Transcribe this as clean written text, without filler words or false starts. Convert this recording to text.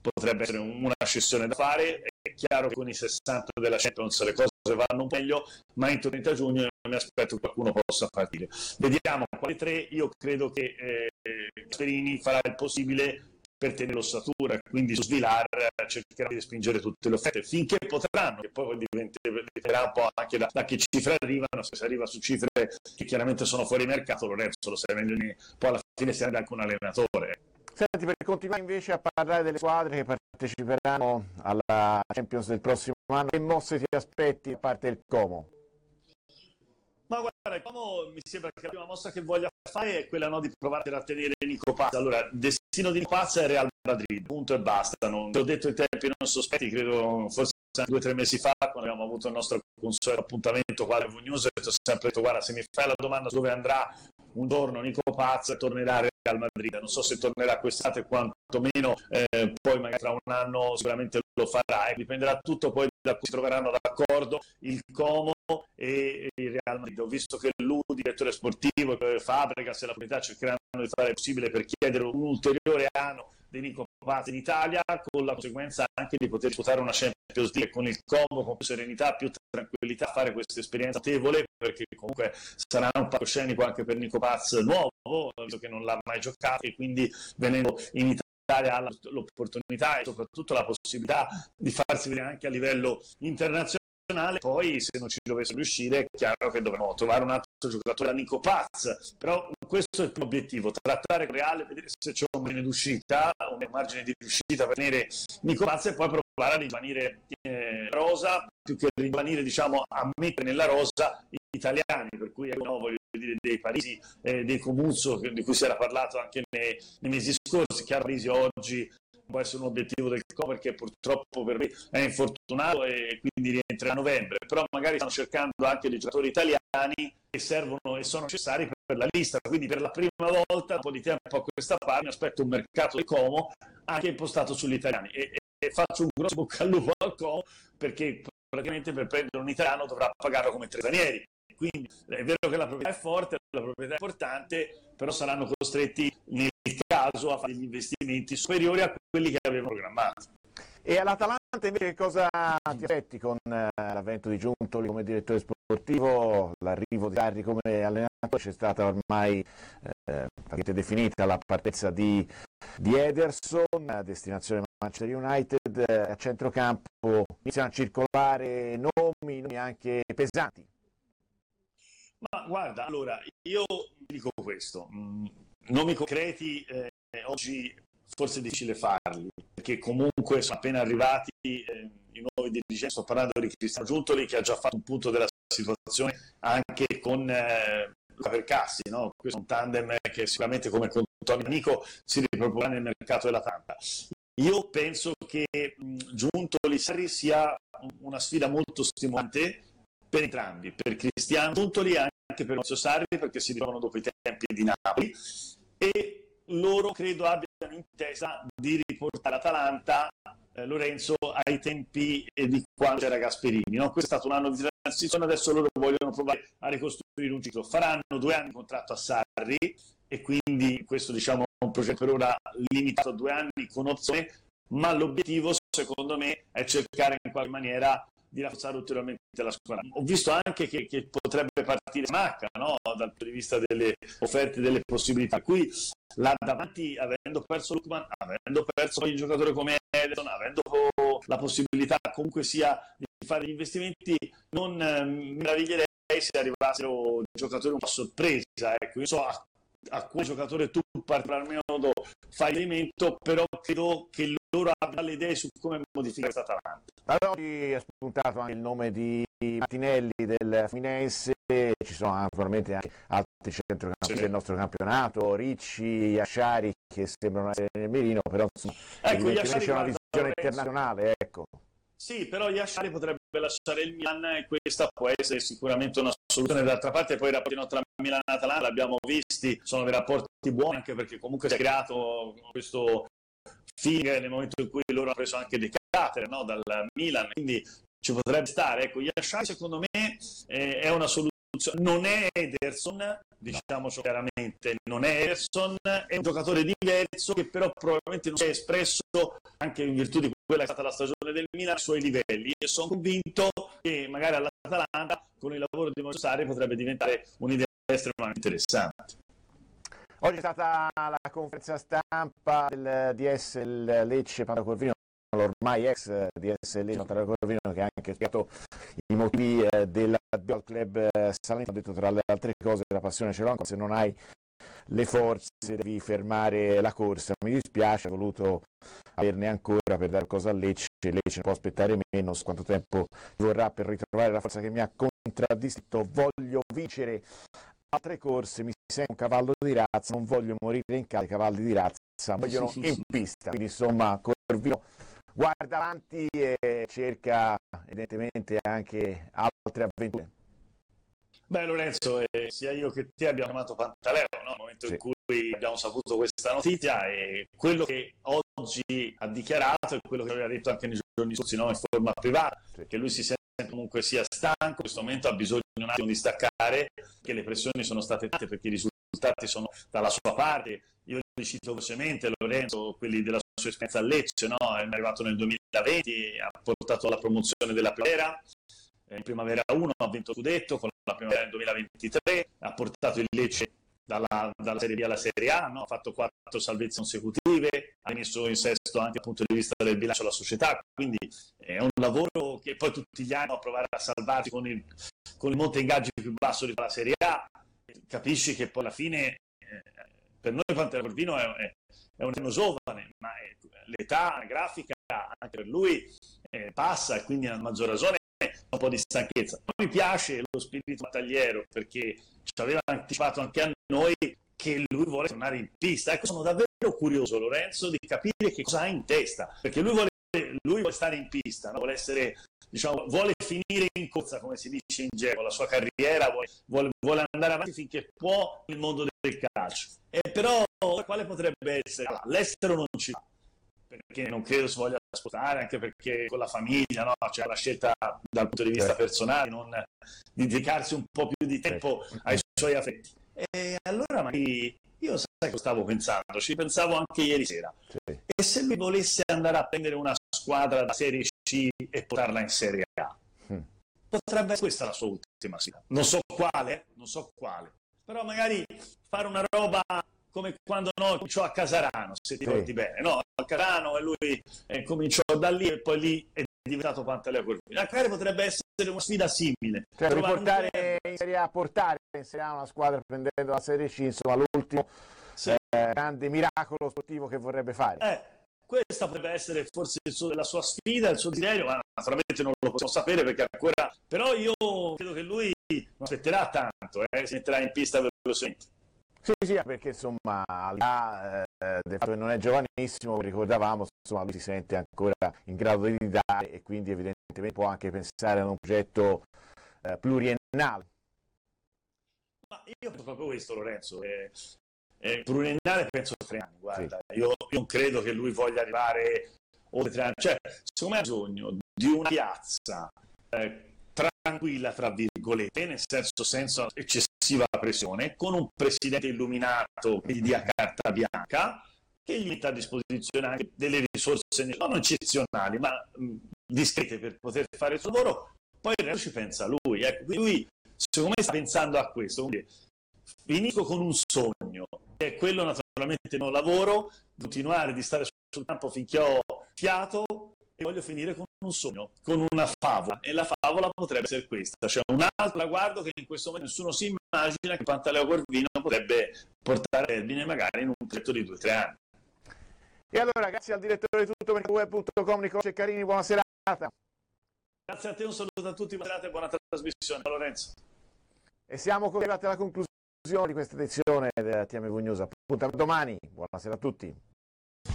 potrebbe essere una cessione da fare. È chiaro che con i 60 della Champions le cose vanno un po' meglio, ma entro 30 giugno mi aspetto che qualcuno possa partire. Vediamo quali tre. Io credo che Gasperini farà il possibile per tenere l'ossatura, quindi su Svilar cercherà di spingere tutte le offerte finché potranno, che poi dipenderà un po' anche da che cifre arrivano. Se si arriva su cifre che chiaramente sono fuori mercato, Lorenzo lo sai meglio di me, poi alla fine si arriva anche un allenatore. Senti, per continuare invece a parlare delle squadre che parteciperanno alla Champions del prossimo anno, che mosse ti aspetti da parte del Como? Ma guarda, il Como mi sembra che la prima mossa che voglia fare è quella, no, di provare a trattenere Nico Paz. Allora, il destino di Nico Paz è Real Madrid, punto e basta. Non te l'ho detto in tempi non sospetti, credo forse 2 o 3 mesi fa, quando abbiamo avuto il nostro consueto appuntamento qua al News, ho sempre detto: guarda, se mi fai la domanda su dove andrà un giorno Nico Paz, tornerà a Real Madrid. Non so se tornerà quest'estate, quantomeno poi magari tra un anno sicuramente lo farà, e dipenderà tutto poi da cui si troveranno d'accordo il Como e il Real Madrid. Ho visto che lui, direttore sportivo, Fabregas e la proprietà cercheranno di fare il possibile per chiedere un ulteriore anno di Nico Paz in Italia, con la conseguenza anche di poter disputare una Champions League con il Como con più serenità, più tranquillità, fare questa esperienza notevole, perché comunque sarà un palcoscenico anche per Nico Paz nuovo, visto che non l'ha mai giocato, e quindi venendo in Italia ha l'opportunità e soprattutto la possibilità di farsi vedere anche a livello internazionale. Poi se non ci dovesse riuscire è chiaro che dovremo trovare un altro giocatore da Nico Paz, però questo è il primo obiettivo: trattare con Reale, vedere se c'è un margine d'uscita, un margine di riuscita per tenere Nico Paz, e poi provare a ringiovanire rosa, più che ringiovanire, diciamo, a mettere nella rosa gli italiani, per cui voglio dire dei Parisi, dei Comuzzo, di cui si era parlato anche nei mesi scorsi. Chiaro, Parisi oggi può essere un obiettivo del Como perché purtroppo per me è infortunato e quindi rientra a novembre, però magari stanno cercando anche dei giocatori italiani che servono e sono necessari per la lista, quindi per la prima volta un po' di tempo a questa parte mi aspetto un mercato del Como anche impostato sugli italiani, e faccio un grosso bocca al lupo al Como, perché praticamente per prendere un italiano dovrà pagarlo come 3 stranieri. Quindi è vero che la proprietà è forte, la proprietà è importante, però saranno costretti nel caso a fare gli investimenti superiori a quelli che avevano programmato. E all'Atalanta invece che cosa ti aspetti con l'avvento di Giuntoli come direttore sportivo, l'arrivo di Sarri come allenatore? C'è stata ormai definita la partenza di Ederson, destinazione Manchester United, a centrocampo iniziano a circolare nomi anche pesanti. Ma guarda, allora, io dico questo: nomi concreti oggi forse è difficile farli, perché comunque sono appena arrivati i nuovi dirigenti. Sto parlando di Cristiano Giuntoli, che ha già fatto un punto della situazione anche con Luca Percassi, no? Questo è un tandem che sicuramente, come con Tony Amico, si riproporrà nel mercato dell'Atalanta. Io penso che Giuntoli Sarri sia una sfida molto stimolante per entrambi, per Cristiano Giuntoli e anche per Maurizio Sarri, perché si ritrovano dopo i tempi di Napoli, e loro credo abbiano in testa di riportare l'Atalanta, Lorenzo, ai tempi di quando c'era Gasperini, no? Questo è stato un anno di transizione, adesso loro vogliono provare a ricostruire un ciclo. Faranno 2 anni di contratto a Sarri, e quindi questo, diciamo, è un progetto per ora limitato a 2 anni con opzione, ma l'obiettivo secondo me è cercare in qualche maniera di rafforzare ulteriormente la squadra. Ho visto anche che potrebbe partire Smacca, no? Dal punto di vista delle offerte, delle possibilità. Qui là davanti, avendo perso Lukman, avendo perso il giocatore come Ederson, avendo la possibilità comunque sia di fare gli investimenti, non mi meraviglierei se arrivassero giocatori un po' a sorpresa. Ecco, io so a quale giocatore tu particolarmente fai riferimento, però credo che loro abbiano le idee su come modificare questa Atalanta. Allora, oggi è spuntato anche il nome di Martinelli del Fluminense, ci sono naturalmente anche altri centrocampisti del nostro campionato, Ricci, Yashari, che sembrano essere nel mirino, però insomma, evidentemente c'è una visione internazionale, ecco. Sì, però Yashari potrebbe lasciare il Milan, e questa può essere sicuramente una soluzione. D'altra parte poi i rapporti tra Milan e Atalanta l'abbiamo visti, sono dei rapporti buoni, anche perché comunque si è creato questo feeling nel momento in cui loro hanno preso anche De Ketelaere, no, dal Milan, quindi ci potrebbe stare. Ecco, Yashari secondo me è una soluzione funziona. Non è Ederson, diciamoci chiaramente, non è Ederson, è un giocatore diverso che però probabilmente non si è espresso anche in virtù di quella che è stata la stagione del Milan ai suoi livelli, e sono convinto che magari all'Atalanta con il lavoro di Maurizio Sarri potrebbe diventare un'idea estremamente interessante. Oggi è stata la conferenza stampa del DS Lecce Panteleo Corvino, l'ormai ex DS Lecce Panteleo Corvino, che ha anche spiegato i motivi dell'addio al club salentino. Ha detto tra le altre cose: la passione ce l'ho ancora, se non hai le forze devi fermare la corsa. Mi dispiace, ho voluto averne ancora per dare qualcosa a Lecce. Lecce non può aspettare meno, quanto tempo vorrà per ritrovare la forza che mi ha contraddistinto. Voglio vincere altre corse, mi sento un cavallo di razza, non voglio morire in casa, i cavalli di razza vogliono in pista. Quindi insomma Corvino guarda avanti e cerca evidentemente anche altre avventure. Beh Lorenzo, sia io che te abbiamo chiamato Pantaleo, no? Nel momento in cui abbiamo saputo questa notizia, e quello che oggi ha dichiarato e quello che aveva detto anche nei giorni scorsi, no? In forma privata, che lui si sente comunque sia stanco, in questo momento ha bisogno un attimo di staccare, che le pressioni sono state tante perché i risultati sono dalla sua parte. Io li cito velocemente, Lorenzo, quelli della sua esperienza a Lecce, no? È arrivato nel 2020, ha portato alla promozione della Primavera, in Primavera 1 ha vinto Scudetto, con la Primavera nel 2023 ha portato il Lecce dalla Serie B alla Serie A, no? Ha fatto 4 salvezze consecutive, ha messo in sesto anche dal punto di vista del bilancio la società, quindi è un lavoro che poi tutti gli anni a provare a salvarsi con il monte ingaggi più basso di la Serie A. Capisci che poi alla fine per noi Panteleo Corvino è un anno giovane, ma l'età grafica anche per lui passa, e quindi a maggior ragione un po' di stanchezza. Mi piace lo spirito battagliero, perché ci aveva anticipato anche a noi che lui vuole tornare in pista. Ecco, sono davvero curioso, Lorenzo, di capire che cosa ha in testa, perché lui vuole stare in pista, no? Vuole essere, diciamo, vuole finire in corsa, come si dice in gergo, la sua carriera, vuole andare avanti finché può nel mondo del calcio. Però quale potrebbe essere? L'estero non ci va, perché non credo si voglia spostare, anche perché con la famiglia, no? C'è la scelta dal punto di vista personale di dedicarsi un po' più di tempo ai suoi affetti. E allora magari io sai che stavo pensando, ci pensavo anche ieri sera, e se lui volesse andare a prendere una squadra da Serie C e portarla in Serie A, potrebbe essere questa la sua ultima sfida. Non so quale, però magari fare una roba come quando cominciò a Casarano, se ti ricordi bene, no? A Casarano, e lui cominciò da lì e poi lì è diventato Panteleo Corvino. Magari potrebbe essere una sfida simile. Cioè riportare in Serie A, portare in Serie A una squadra prendendo la Serie C, insomma l'ultimo grande miracolo sportivo che vorrebbe fare. Questa potrebbe essere forse la sua sfida, il suo desiderio, ma naturalmente non lo possiamo sapere perché ancora... Però io credo che lui non aspetterà tanto, si metterà in pista velocemente. Sì, perché insomma al di là del fatto che non è giovanissimo, ricordavamo, insomma lui si sente ancora in grado di dare, e quindi evidentemente può anche pensare ad un progetto pluriennale. Ma io penso proprio questo, Lorenzo, pluriennale penso 3 anni, guarda, io non credo che lui voglia arrivare oltre 3 anni, cioè secondo me ha bisogno di una piazza tranquilla, tra virgolette, nel senso senza eccessiva pressione, con un presidente illuminato che gli dia carta bianca, che gli metta a disposizione anche delle risorse non eccezionali, ma discrete per poter fare il suo lavoro. Poi il resto ci pensa lui. Ecco, lui secondo me sta pensando a questo, quindi finisco con un sogno, che è quello naturalmente non lavoro, continuare di stare sul campo finché ho fiato, e voglio finire con un sogno, con una favola, e la favola potrebbe essere questa, cioè un altro traguardo che in questo momento nessuno si immagina, che Panteleo Corvino potrebbe portare a termine magari in un progetto di 2 o 3 anni. E allora grazie al direttore di tuttomercatoweb.com Nicola Ceccarini, buona serata. Grazie a te, un saluto a tutti, buona serata e buona trasmissione. Ciao Lorenzo. E siamo arrivati alla conclusione di questa edizione della TMV News. Appuntamento domani, buonasera a tutti.